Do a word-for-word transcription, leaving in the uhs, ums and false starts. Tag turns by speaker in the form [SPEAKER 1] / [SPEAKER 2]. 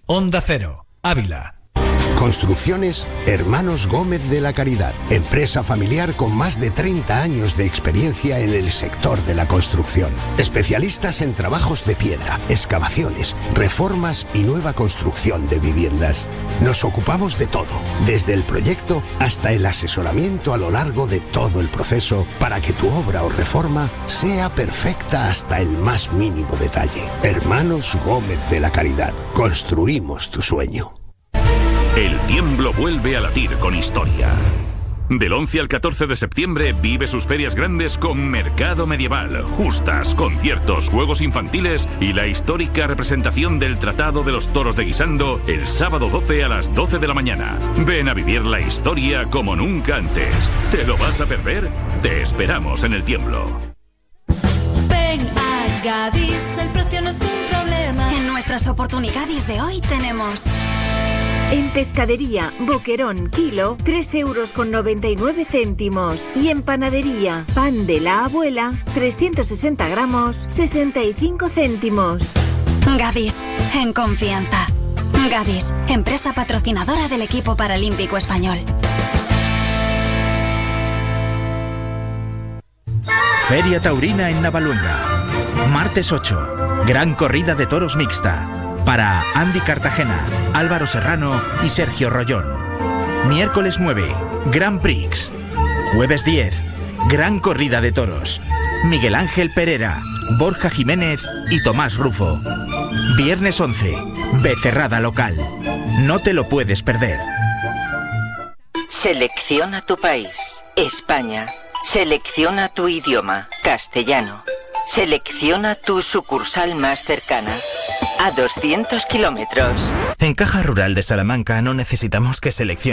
[SPEAKER 1] Onda Cero, Ávila.
[SPEAKER 2] Construcciones Hermanos Gómez de la Caridad, empresa familiar con más de treinta años de experiencia en el sector de la construcción. Especialistas en trabajos de piedra, excavaciones, reformas y nueva construcción de viviendas. Nos ocupamos de todo, desde el proyecto hasta el asesoramiento a lo largo de todo el proceso para que tu obra o reforma sea perfecta hasta el más mínimo detalle. Hermanos Gómez de la Caridad, construimos tu sueño.
[SPEAKER 3] El tiemblo vuelve a latir con historia. Del once al catorce de septiembre vive sus ferias grandes con Mercado Medieval, justas, conciertos, juegos infantiles y la histórica representación del Tratado de los Toros de Guisando el sábado doce a las doce de la mañana. Ven a vivir la historia como nunca antes. ¿Te lo vas a perder? Te esperamos en el tiemblo.
[SPEAKER 4] Ven a Gadis, el precio no es un problema.
[SPEAKER 5] En nuestras oportunidades de hoy tenemos...
[SPEAKER 6] En pescadería, boquerón, kilo, tres euros con noventa y nueve céntimos. Y en panadería, pan de la abuela, trescientos sesenta gramos, sesenta y cinco céntimos.
[SPEAKER 5] Gadis, en confianza. Gadis, empresa patrocinadora del equipo paralímpico español.
[SPEAKER 7] Feria Taurina en Navaluenga. Martes ocho. Gran corrida de toros mixta. Para Andy Cartagena, Álvaro Serrano y Sergio Rollón. Miércoles nueve, Grand Prix. Jueves diez, Gran corrida de toros. Miguel Ángel Pereira, Borja Jiménez y Tomás Rufo. Viernes once, Becerrada local. No te lo puedes perder.
[SPEAKER 8] Selecciona tu país, España. Selecciona tu idioma, castellano. Selecciona tu sucursal más cercana. A doscientos kilómetros.
[SPEAKER 9] En Caja Rural de Salamanca no necesitamos que selecciones